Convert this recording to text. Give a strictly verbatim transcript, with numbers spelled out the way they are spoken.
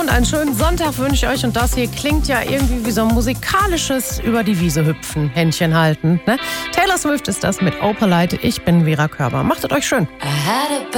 einen schönen Sonntag wünsche ich euch. Und das hier klingt ja irgendwie wie so ein musikalisches über die Wiese hüpfen, Händchen halten. Ne? Taylor Swift ist das mit Opalite. Ich bin Vera Körber. Macht es euch schön.